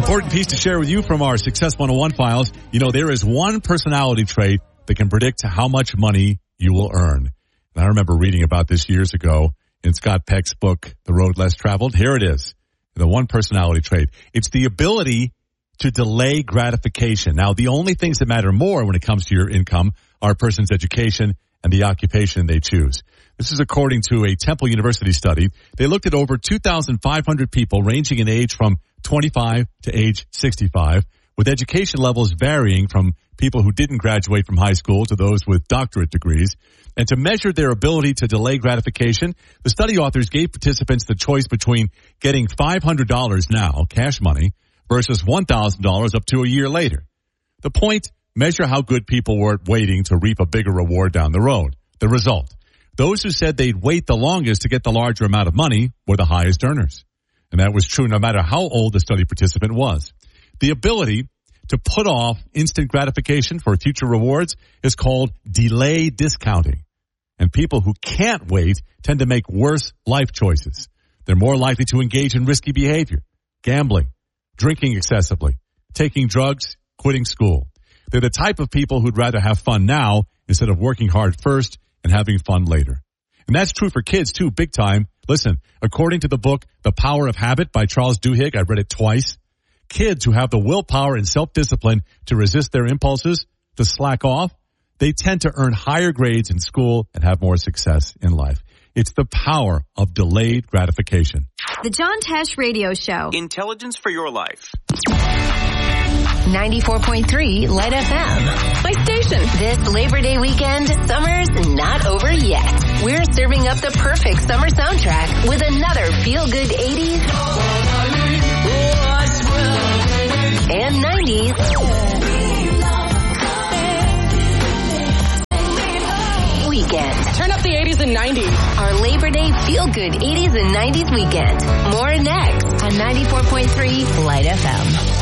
Important piece to share with you from our Success 101 files. You know, there is one personality trait that can predict how much money you will earn. And I remember reading about this years ago in Scott Peck's book, The Road Less Traveled. Here it is, the one personality trait. It's the ability to delay gratification. Now, the only things that matter more when it comes to your income are a person's education and the occupation they choose. This is according to a Temple University study. They looked at over 2,500 people ranging in age from 25 to age 65, with education levels varying from people who didn't graduate from high school to those with doctorate degrees. And to measure their ability to delay gratification, the study authors gave participants the choice between getting $500 now, cash money, versus $1,000 up to a year later. The point, measure how good people were at waiting to reap a bigger reward down the road. The result, those who said they'd wait the longest to get the larger amount of money were the highest earners. And that was true no matter how old the study participant was. The ability to put off instant gratification for future rewards is called delay discounting. And people who can't wait tend to make worse life choices. They're more likely to engage in risky behavior, gambling, drinking excessively, taking drugs, quitting school. They're the type of people who'd rather have fun now instead of working hard first and having fun later. And that's true for kids, too, big time. Listen, according to the book, The Power of Habit by Charles Duhigg, I've read it twice, kids who have the willpower and self-discipline to resist their impulses, to slack off, they tend to earn higher grades in school and have more success in life. It's the power of delayed gratification. The John Tesh Radio Show. Intelligence for your life. 94.3 Light FM. My station. This Labor Day weekend, summer's not over yet. We're serving up the perfect summer soundtrack with another feel-good 80s and 90s weekend. Turn up the 80s and 90s. Our Labor Day feel-good 80s and 90s weekend. More next on 94.3 Light FM.